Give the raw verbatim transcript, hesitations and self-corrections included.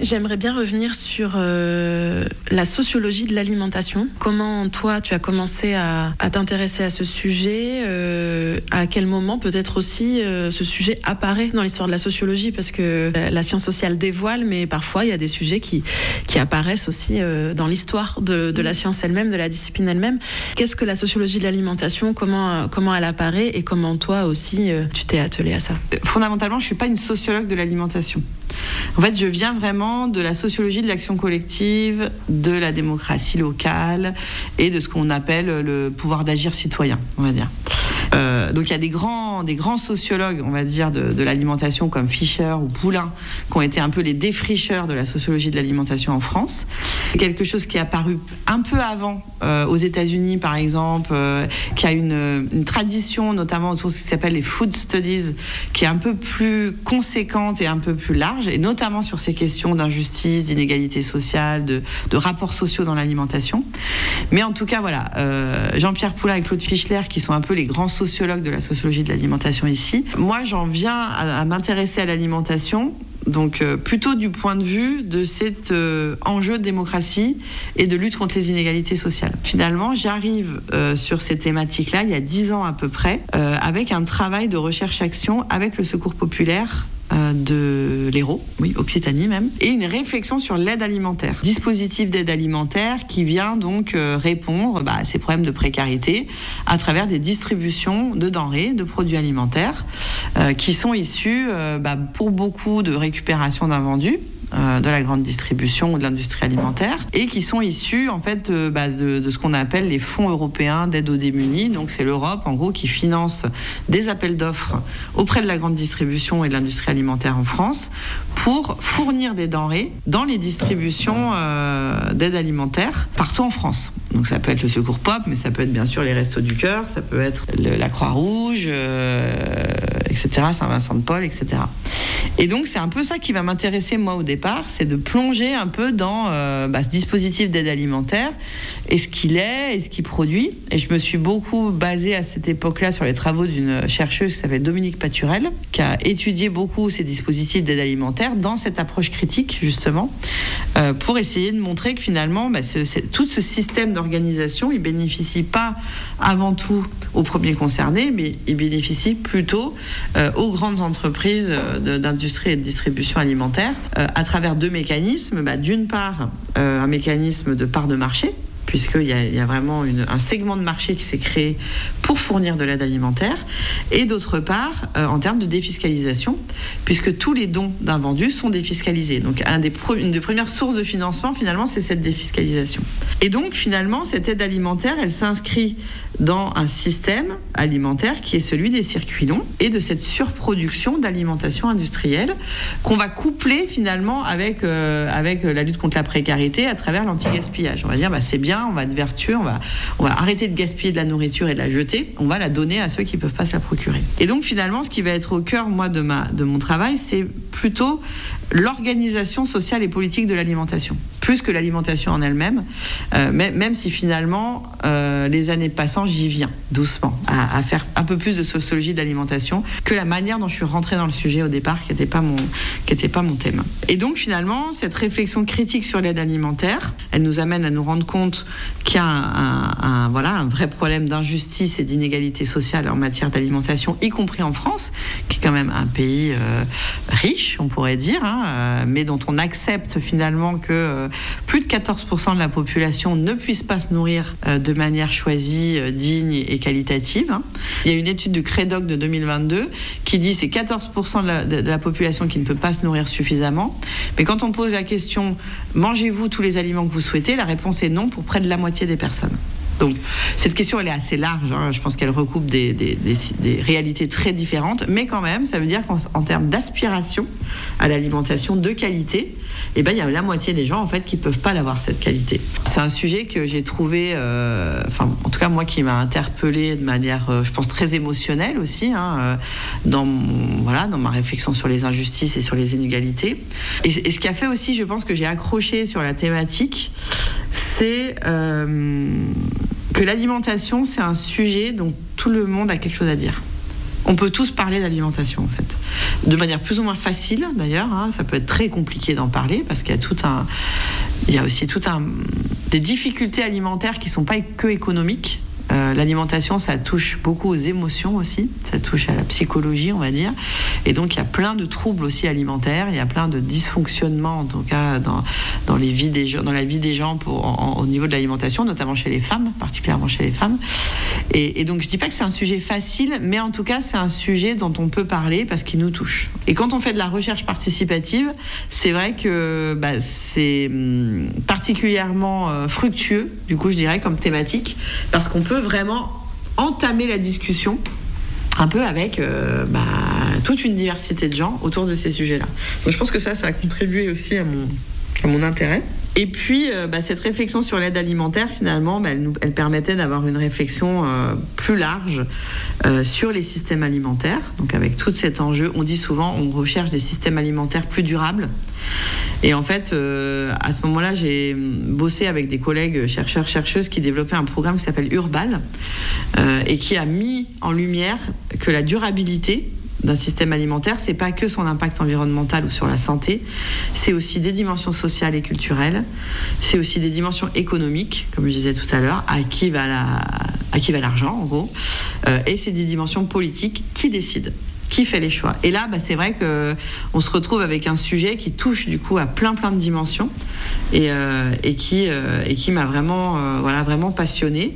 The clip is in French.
J'aimerais bien revenir sur euh, la sociologie de l'alimentation. Comment toi, tu as commencé à, à t'intéresser à ce sujet euh, À quel moment peut-être aussi euh, ce sujet apparaît dans l'histoire de la sociologie? Parce que la, la science sociale dévoile, mais parfois il y a des sujets qui, qui apparaissent aussi euh, dans l'histoire de, de la science elle-même, de la discipline elle-même. Qu'est-ce que la sociologie de l'alimentation? Comment, comment elle apparaît et comment toi aussi euh, tu t'es attelé à ça? Fondamentalement, je ne suis pas une sociologue de l'alimentation. En fait, je viens vraiment de la sociologie de l'action collective, de la démocratie locale et de ce qu'on appelle le pouvoir d'agir citoyen, on va dire. Euh, donc il y a des grands, des grands sociologues, on va dire, de, de l'alimentation comme Fischer ou Poulain, qui ont été un peu les défricheurs de la sociologie de l'alimentation en France. C'est quelque chose qui est apparu un peu avant euh, aux États-Unis, par exemple, euh, qui a une, une tradition, notamment autour de ce qui s'appelle les food studies, qui est un peu plus conséquente et un peu plus large, et notamment sur ces questions d'injustice, d'inégalité sociale, de, de rapports sociaux dans l'alimentation. Mais en tout cas, voilà, euh, Jean-Pierre Poulain et Claude Fischler, qui sont un peu les grands sociologues de la sociologie de l'alimentation ici. Moi, j'en viens à, à m'intéresser à l'alimentation, donc euh, plutôt du point de vue de cet euh, enjeu de démocratie et de lutte contre les inégalités sociales. Finalement, j'arrive euh, sur ces thématiques-là il y a dix ans à peu près, euh, avec un travail de recherche-action avec le Secours populaire de l'Hérault, oui, Occitanie même, et une réflexion sur l'aide alimentaire. Dispositif d'aide alimentaire qui vient donc euh, répondre bah, à ces problèmes de précarité à travers des distributions de denrées, de produits alimentaires, euh, qui sont issus euh, bah, pour beaucoup de récupération d'invendus, de la grande distribution ou de l'industrie alimentaire, et qui sont issus en fait euh, bah, de, de ce qu'on appelle les fonds européens d'aide aux démunis. Donc c'est l'Europe en gros qui finance des appels d'offres auprès de la grande distribution et de l'industrie alimentaire en France pour fournir des denrées dans les distributions euh, d'aide alimentaire partout en France. Donc ça peut être le Secours Pop, mais ça peut être bien sûr les Restos du Cœur, ça peut être le, la Croix-Rouge, euh, et cetera, Saint-Vincent-de-Paul, et cetera. Et donc c'est un peu ça qui va m'intéresser moi au départ, c'est de plonger un peu dans euh, bah, ce dispositif d'aide alimentaire, et ce qu'il est, et ce qu'il produit. Et je me suis beaucoup basée à cette époque-là sur les travaux d'une chercheuse qui s'appelle Dominique Paturel, qui a étudié beaucoup ces dispositifs d'aide alimentaire dans cette approche critique justement, euh, pour essayer de montrer que finalement bah, c'est, c'est, tout ce système d'organisation, il bénéficie pas avant tout aux premiers concernés, mais il bénéficie plutôt euh, aux grandes entreprises de, d'industrie et de distribution alimentaire euh, à travers deux mécanismes. Bah, d'une part, euh, un mécanisme de part de marché, puisqu'il y a, il y a vraiment une, un segment de marché qui s'est créé pour fournir de l'aide alimentaire, et d'autre part, euh, en termes de défiscalisation, puisque tous les dons d'invendus sont défiscalisés. Donc, un des pro, une des premières sources de financement, finalement, c'est cette défiscalisation. Et donc, finalement, cette aide alimentaire, elle s'inscrit dans un système alimentaire qui est celui des circuits longs et de cette surproduction d'alimentation industrielle qu'on va coupler, finalement, avec, euh, avec la lutte contre la précarité à travers l'anti-gaspillage. On va dire, bah, c'est bien, on va être vertueux, on va, on va arrêter de gaspiller de la nourriture et de la jeter, on va la donner à ceux qui ne peuvent pas se la procurer. Et donc finalement, ce qui va être au cœur, moi, de, ma, de mon travail, c'est plutôt l'organisation sociale et politique de l'alimentation, plus que l'alimentation en elle-même, euh, même, même si finalement, euh, les années passant, j'y viens doucement, à, à faire un peu plus de sociologie de l'alimentation que la manière dont je suis rentrée dans le sujet au départ, qui n'était pas mon, qui n'était pas mon thème. Et donc finalement, cette réflexion critique sur l'aide alimentaire, elle nous amène à nous rendre compte qu'il y a un, un, un, voilà, un vrai problème d'injustice et d'inégalité sociale en matière d'alimentation, y compris en France, qui est quand même un pays euh, riche, on pourrait dire, hein, euh, mais dont on accepte finalement que euh, plus de quatorze pour cent de la population ne puisse pas se nourrir euh, de manière choisie, euh, digne et qualitative. Hein. Il y a une étude du Crédoc de deux mille vingt-deux qui dit que c'est quatorze pour cent de la, de, de la population qui ne peut pas se nourrir suffisamment. Mais quand on pose la question « Mangez-vous tous les aliments que vous souhaitez ?», la réponse est non pour près de la moitié des personnes. Donc, cette question, elle est assez large. Hein. Je pense qu'elle recoupe des, des, des, des réalités très différentes. Mais quand même, ça veut dire qu'en en termes d'aspiration à l'alimentation de qualité, eh ben, il y a la moitié des gens, en fait, qui ne peuvent pas l'avoir, cette qualité. C'est un sujet que j'ai trouvé, euh, enfin, en tout cas, moi, qui m'a interpellée de manière, euh, je pense, très émotionnelle aussi, hein, euh, dans, mon, voilà, dans ma réflexion sur les injustices et sur les inégalités. Et, et ce qui a fait aussi, je pense, que j'ai accroché sur la thématique, c'est euh, que l'alimentation, c'est un sujet dont tout le monde a quelque chose à dire. On peut tous parler d'alimentation, en fait. De manière plus ou moins facile, d'ailleurs. Hein. Ça peut être très compliqué d'en parler parce qu'il y a tout un... Il y a aussi tout un... des difficultés alimentaires qui ne sont pas que économiques. Euh, l'alimentation, ça touche beaucoup aux émotions aussi, ça touche à la psychologie, on va dire. Et donc, il y a plein de troubles aussi alimentaires, il y a plein de dysfonctionnements, en tout cas, dans, dans, les vies des gens, dans la vie des gens pour, en, au niveau de l'alimentation, notamment chez les femmes, particulièrement chez les femmes. Et, et donc, je ne dis pas que c'est un sujet facile, mais en tout cas, c'est un sujet dont on peut parler parce qu'il nous touche. Et quand on fait de la recherche participative, c'est vrai que bah, c'est particulièrement euh, fructueux, du coup, je dirais, comme thématique, parce qu'on peut vraiment entamer la discussion un peu avec euh, bah, toute une diversité de gens autour de ces sujets-là. Donc je pense que ça, ça a contribué aussi à mon, à mon intérêt. Et puis, euh, bah, cette réflexion sur l'aide alimentaire, finalement, bah, elle, nous, elle permettait d'avoir une réflexion euh, plus large euh, sur les systèmes alimentaires. Donc avec tout cet enjeu, on dit souvent, on recherche des systèmes alimentaires plus durables. Et en fait, euh, à ce moment-là, j'ai bossé avec des collègues chercheurs, chercheuses qui développaient un programme qui s'appelle Urbal euh, et qui a mis en lumière que la durabilité d'un système alimentaire, c'est pas que son impact environnemental ou sur la santé, c'est aussi des dimensions sociales et culturelles, c'est aussi des dimensions économiques, comme je disais tout à l'heure, à qui va la, à qui va l'argent, en gros, euh, et c'est des dimensions politiques qui décident. Qui fait les choix. Et là, bah, c'est vrai qu'on se retrouve avec un sujet qui touche du coup à plein plein de dimensions et, euh, et qui, euh, et qui m'a vraiment, euh, voilà, vraiment passionnée.